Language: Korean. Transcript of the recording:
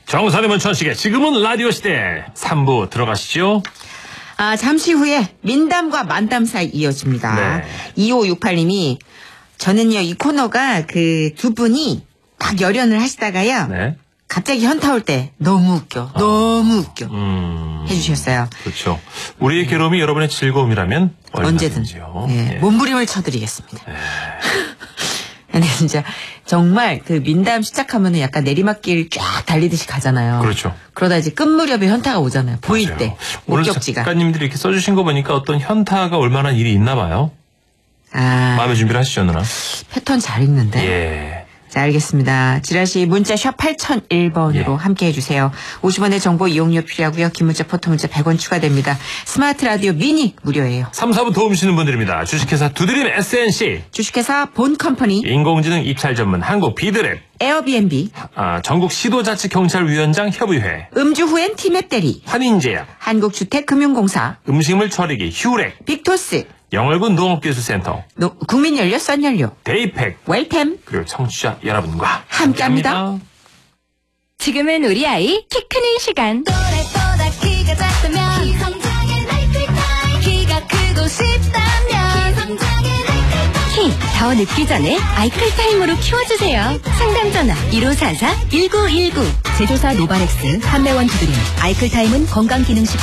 정선이면 천식의 지금은 라디오 시대 3부 들어가시죠. 잠시 후에 민담과 만담 사이 이어집니다. 네. 2568님이 저는요 이 코너가 그 두 분이 막 열연을 하시다가요. 네. 갑자기 현타 올 때 너무 웃겨. 너무 웃겨. 해주셨어요. 그렇죠. 우리의 괴로움이 여러분의 즐거움이라면 언제든 얼마든지요. 네. 예. 몸부림을 쳐드리겠습니다. 근데 진짜 정말 그 민담 시작하면은 약간 내리막길 쫙 달리듯이 가잖아요. 그렇죠. 그러다 이제 끝 무렵에 현타가 오잖아요. 보일 맞아요. 때 오늘 목격지가. 작가님들이 이렇게 써주신 거 보니까 어떤 현타가 올 만한 일이 있나 봐요. 마음의 준비를 하시죠, 누나. 패턴 잘 읽는데. 예. 자, 알겠습니다. 지라시 문자 샵 8001번으로 예. 함께 해주세요. 50원의 정보 이용료 필요하고요. 긴 문자 포토 문자 100원 추가됩니다. 스마트 라디오 미니 무료예요. 3, 4부 도움 주시는 분들입니다. 주식회사 두드림 SNC, 주식회사 본컴퍼니, 인공지능 입찰 전문 한국 비드랩, 에어비앤비, 전국 시도자치경찰위원장 협의회, 음주 후엔 티맵 대리, 한인제약, 한국주택금융공사, 음식물 처리기 휴렉, 빅토스, 영월군 농업기술센터, 국민연료 썬연료, 데이팩, 웰템, 그리고 청취자 여러분과 함께합니다. 지금은 우리 아이 키 크는 시간. 또래보다 키가 작다면 기성장애 라이클타임 키가 크고 싶다면 기성장애 라이클타임 키 더 늦기 전에 아이클타임으로 키워주세요. 상담 전화 1544-1919. 제조사 노바렉스, 판매원 두드림. 아이클타임은 건강기능식